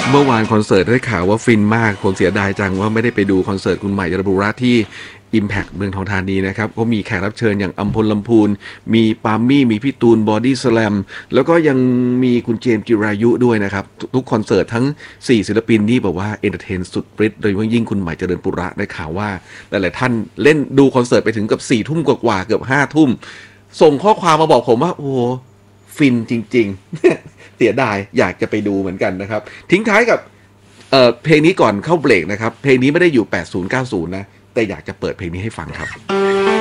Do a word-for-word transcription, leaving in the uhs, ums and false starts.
เมื่อวานคอนเสิร์ตได้ข่าวว่าฟินมากผมเสียดายจังว่าไม่ได้ไปดูคอนเสิร์ตคุณใหม่ยรบุระที่ Impact เมืองทองธานีนะครับก็มีแขกรับเชิญอย่างอัมพลลำพูนมีปาล์มมี่มีพี่ตูนบอดี้สแลมแล้วก็ยังมีคุณเจมส์จิรายุด้วยนะครับทุกคอนเสิร์ตทั้งสี่ศิลปินนี่บอกว่าเอนเตอร์เทนสุดฤทธิ์โดยเฉพาะยิ่งคุณใหม่เจริญปุระได้ข่าวว่าหลายๆท่านเล่นดูคอนเสิร์ตไปถึงกับสี่ทุ่มกว่าๆเกือบห้าทุ่มส่งข้อความมาบอกผมว่าโอ้โหฟินจริงๆ เสียดายอยากจะไปดูเหมือนกันนะครับทิ้งท้ายกับเอ่อเพลงนี้ก่อนเข้าเบรกนะครับเพลงนี้ไม่ได้อยู่แปดสิบ เก้าสิบนะแต่อยากจะเปิดเพลงนี้ให้ฟังครับ